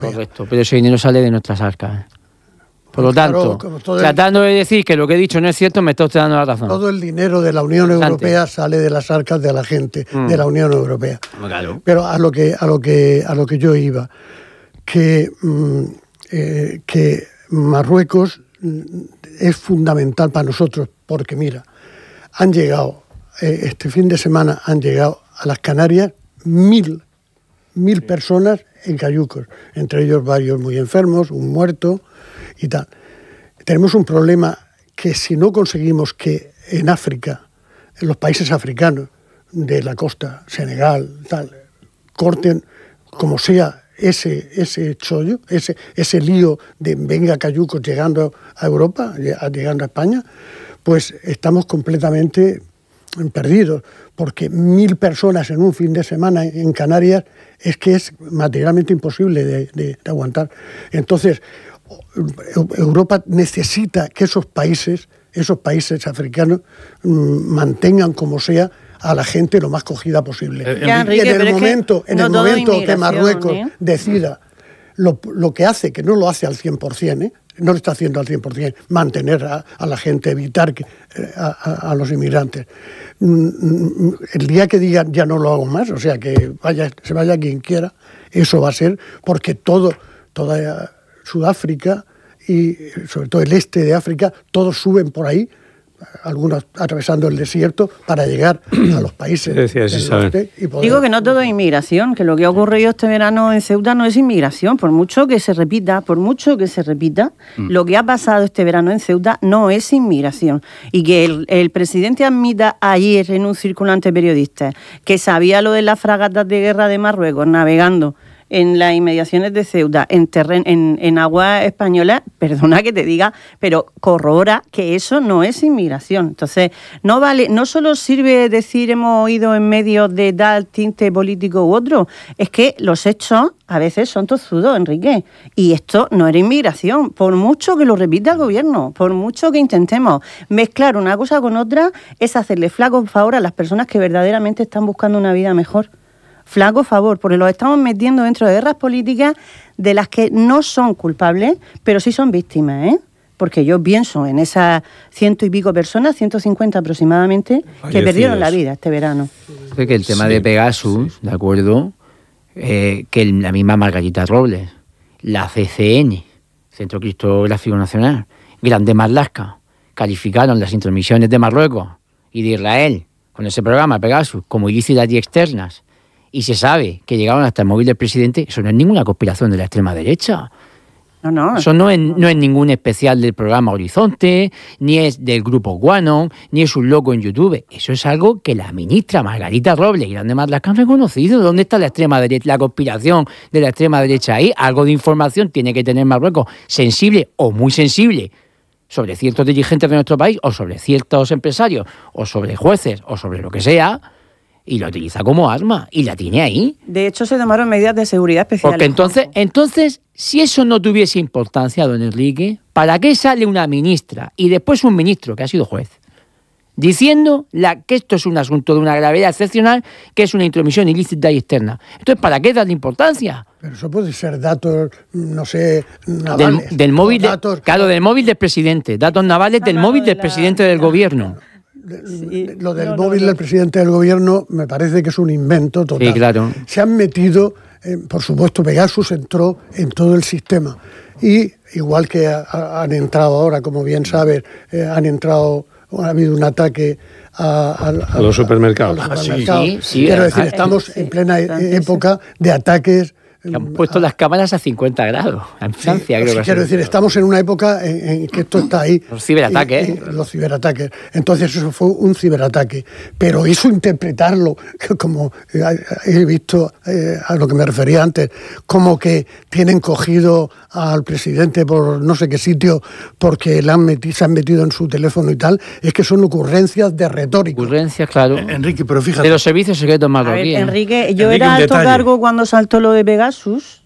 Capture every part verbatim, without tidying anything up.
Correcto, pero ese dinero sale de nuestras arcas. Por lo Claro, tanto, todo el, tratando de decir que lo que he dicho no es cierto, me está usted dando la razón. Todo el dinero de la Unión Europea sale de las arcas de la gente mm. de la Unión Europea. Claro. Pero a lo que a lo que a lo que yo iba, que mm, eh, que Marruecos es fundamental para nosotros porque mira, han llegado eh, este fin de semana han llegado a las Canarias mil mil sí. personas en cayucos, entre ellos varios muy enfermos, un muerto y tal. Tenemos un problema que si no conseguimos que en África, en los países africanos de la costa, Senegal, tal, corten como sea ese ese chollo, ese ese lío de venga cayucos llegando a Europa, llegando a España, pues estamos completamente perdidos, porque mil personas en un fin de semana en Canarias es que es materialmente imposible de, de, de aguantar. Entonces, Europa necesita que esos países, esos países africanos mmm, mantengan como sea a la gente lo más cogida posible. Eh, ya, Enrique, y en el momento, que en no el momento que Marruecos ¿eh? decida lo, lo que hace, que no lo hace al cien por ciento, ¿eh? no lo está haciendo al cien por ciento, mantener a, a la gente, evitar que, a, a, a los inmigrantes. El día que digan ya no lo hago más, o sea, que vaya, se vaya quien quiera, eso va a ser porque todo, toda Sudáfrica y sobre todo el este de África, todos suben por ahí, algunos atravesando el desierto para llegar a los países sí, sí, sí, del norte. Y poder... Digo que no todo es inmigración, que lo que ha ocurrido este verano en Ceuta no es inmigración, por mucho que se repita, por mucho que se repita, mm. lo que ha pasado este verano en Ceuta no es inmigración. Y que el, el presidente admita ayer en un círculo ante periodistas que sabía lo de las fragatas de guerra de Marruecos navegando en las inmediaciones de Ceuta, en, terren, en, en aguas españolas, perdona que te diga, pero corrobora que eso no es inmigración. Entonces, no vale, no solo sirve decir hemos oído en medios de tal tinte político u otro, es que los hechos a veces son tozudos, Enrique, y esto no era inmigración, por mucho que lo repita el gobierno, por mucho que intentemos mezclar una cosa con otra, es hacerle flaco favor a las personas que verdaderamente están buscando una vida mejor. Flaco favor, porque los estamos metiendo dentro de guerras políticas de las que no son culpables, pero sí son víctimas, ¿eh? Porque yo pienso en esas ciento y pico personas, ciento cincuenta aproximadamente, que Ay, perdieron la vida este verano. Creo que el tema sí, de Pegasus, sí. ¿de acuerdo? Eh, que la misma Margarita Robles, la C C N, Centro Criptográfico Nacional, Grande Marlaska, calificaron las intromisiones de Marruecos y de Israel con ese programa Pegasus como ilícitas y externas. Y se sabe que llegaron hasta el móvil del presidente, eso no es ninguna conspiración de la extrema derecha. No, no. Eso no es, no es ningún especial del programa Horizonte, ni es del grupo Guanon, ni es un loco en YouTube. Eso es algo que la ministra Margarita Robles y Grande Marlaska han reconocido. ¿Dónde está la extrema derecha, la conspiración de la extrema derecha ahí? Algo de información tiene que tener Marruecos, sensible o muy sensible, sobre ciertos dirigentes de nuestro país, o sobre ciertos empresarios, o sobre jueces, o sobre lo que sea, y la utiliza como arma, y la tiene ahí. De hecho, se tomaron medidas de seguridad especiales. Porque entonces, entonces, si eso no tuviese importancia, don Enrique, ¿para qué sale una ministra y después un ministro, que ha sido juez, diciendo la, que esto es un asunto de una gravedad excepcional, que es una intromisión ilícita y externa? Entonces, ¿para qué darle importancia? Pero eso puede ser datos, no sé, navales. Del, del móvil, datos, de, claro, del móvil del presidente, datos navales del móvil del la, presidente del la, gobierno. Sí, lo del no, móvil no, no. del presidente del gobierno me parece que es un invento total. Sí, claro. Se han metido, eh, por supuesto, Pegasus entró en todo el sistema. Y igual que a, a, han entrado ahora, como bien sabes, eh, han entrado, ha habido un ataque a, a, a, a los supermercados. A los supermercados. Sí, sí, Quiero sí, decir, sí, estamos sí, en plena sí, época de ataques. Que han puesto a, las cámaras a cincuenta grados en Francia, sí, creo sí, que quiero decir, estamos en una época en, en que esto está ahí. Los ciberataques. Y, y los ciberataques. Entonces eso fue un ciberataque. Pero eso interpretarlo, como he visto eh, a lo que me refería antes, como que tienen cogido al presidente por no sé qué sitio porque le han metido, se han metido en su teléfono y tal, es que son ocurrencias de retórica. Ocurrencias, claro. Eh, Enrique, pero fíjate. De los servicios secretos marroquíes. Enrique, yo Enrique, era alto detalle. cargo cuando saltó lo de Pegasus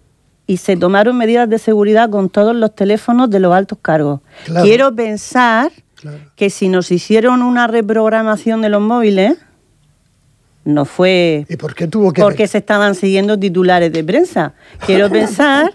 y se tomaron medidas de seguridad con todos los teléfonos de los altos cargos. Claro. Quiero pensar Claro. que si nos hicieron una reprogramación de los móviles, No fue ¿Y por qué tuvo que porque se estaban siguiendo titulares de prensa. Quiero pensar